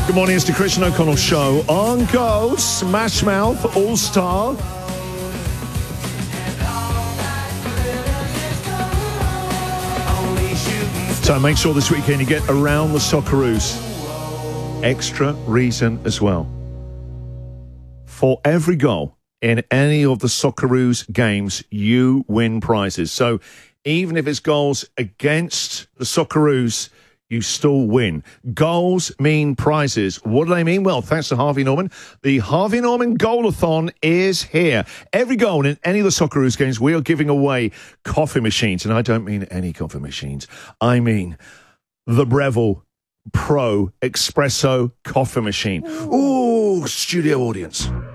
Good morning, it's the Christian O'Connell Show on Go, Smash Mouth, All-Star. So make sure this weekend you get around the Socceroos. Extra reason as well. For every goal in any of the Socceroos games, you win prizes. So even if it's goals against the Socceroos, you still win. Goals mean prizes. What do they mean? Well, thanks to Harvey Norman. The Harvey Norman Goal-a-thon is here. Every goal in any of the Socceroos games, we are giving away coffee machines. And I don't mean any coffee machines. I mean the Breville Pro Espresso coffee machine. Ooh, studio audience.